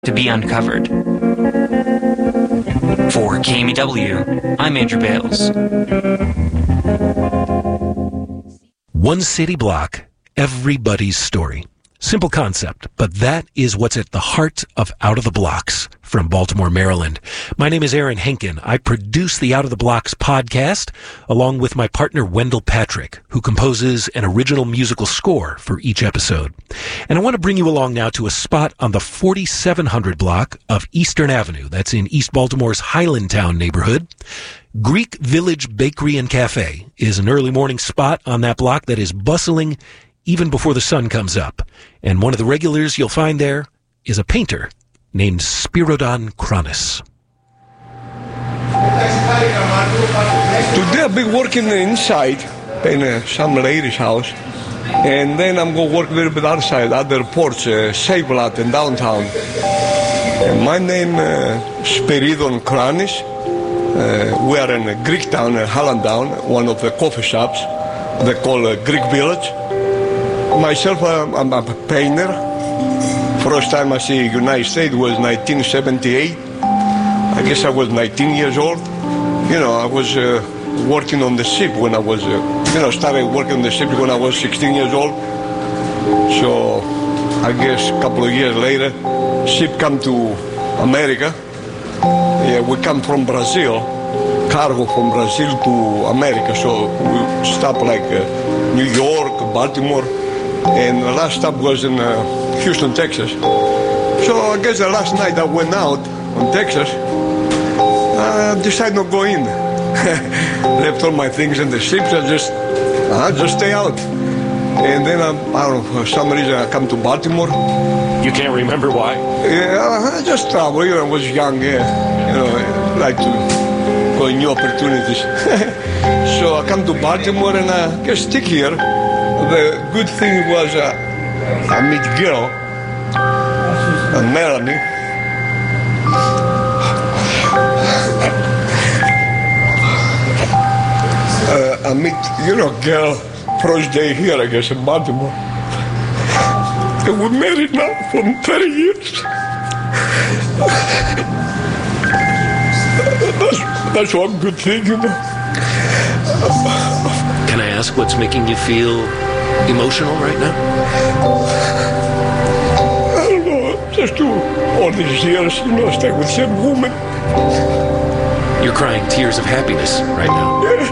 to be uncovered. For KMEW, I'm Andrew Bales. One city block, everybody's story. Simple concept, but that is what's at the heart of Out of the Blocks from Baltimore, Maryland. My name is Aaron Henkin. I produce the Out of the Blocks podcast along with my partner Wendell Patrick, who composes an original musical score for each episode. And I want to bring you along now to a spot on the 4700 block of Eastern Avenue. That's in East Baltimore's Highlandtown neighborhood. Greek Village Bakery and Cafe is an early morning spot on that block that is bustling even before the sun comes up. And one of the regulars you'll find there is a painter named Spiridon Kronis. Today I've been working inside in some lady's house, and then I'm going to work a little bit outside at the porch, Save Lot in downtown. And my name is Spiridon Kronis. We are in Greek town, Highlandtown, one of the coffee shops they call Greek Village. Myself, I'm a painter. First time I see United States was 1978. I guess I was 19 years old. You know, I was working on the ship when I was, started working on the ship when I was 16 years old. So I guess a couple of years later, ship come to America. Yeah, we come from Brazil, cargo from Brazil to America. So we stop like New York, Baltimore. And the last stop was in Houston, Texas. So I guess the last night I went out on Texas, I decided not to go in. Left all my things in the ship, so just stay out. And then I don't know, for some reason I come to Baltimore. You can't remember why? Yeah, I just travel. I was young, yeah. I like to go in new opportunities. So I come to Baltimore and I just stick here. The good thing was I meet girl, Melanie. I meet, girl, first day here, I guess, in Baltimore. And we're married now for 30 years. That's one good thing, Can I ask what's making you feel emotional right now? I don't know, just all these years, stay with the same woman. You're crying tears of happiness right now. Yeah.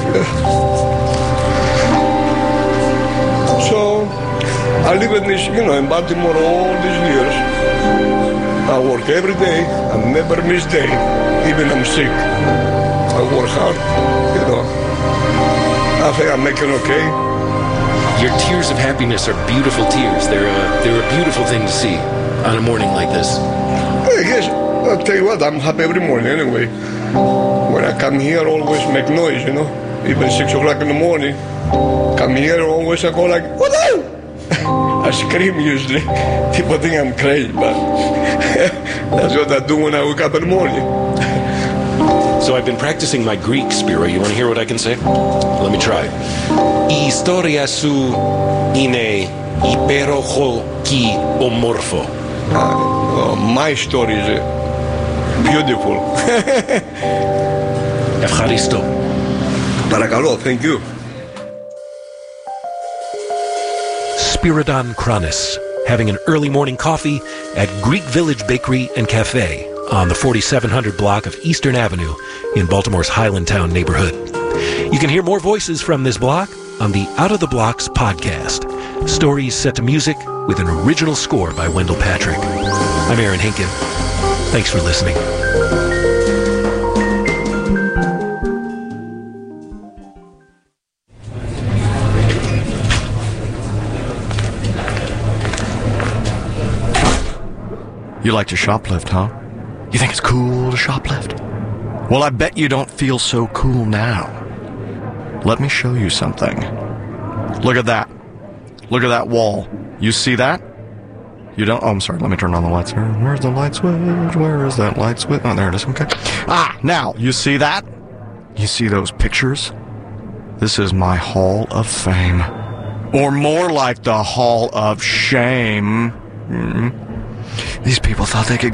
So, I live in this, in Baltimore all these years. I work every day, I never miss day, even I'm sick. I work hard, I think I'm making okay. Your tears of happiness are beautiful tears. They're a beautiful thing to see on a morning like this. I guess, I'll tell you what, I'm happy every morning anyway. When I come here, I always make noise, Even 6 o'clock in the morning. Come here, always I go like, what's I scream usually. People think I'm crazy, but that's what I do when I wake up in the morning. So I've been practicing my Greek, Spiro. You want to hear what I can say? Let me try. Η ιστορία σου είναι υπέροχο και ομόρφο. My story is beautiful. Ευχαριστώ. Παρακαλώ, thank you. Spiridon Kronis, having an early morning coffee at Greek Village Bakery and Cafe on the 4700 block of Eastern Avenue in Baltimore's Highlandtown neighborhood. You can hear more voices from this block on the Out of the Blocks podcast. Stories set to music with an original score by Wendell Patrick. I'm Aaron Henkin. Thanks for listening. You like to shoplift, huh? You think it's cool to shoplift? Well, I bet you don't feel so cool now. Let me show you something. Look at that. Look at that wall. You see that? You don't? Oh, I'm sorry. Let me turn on the lights. Where's the light switch? Where is that light switch? Oh, there it is. Okay. Ah, now, you see that? You see those pictures? This is my Hall of Fame. Or more like the Hall of Shame. These people thought they could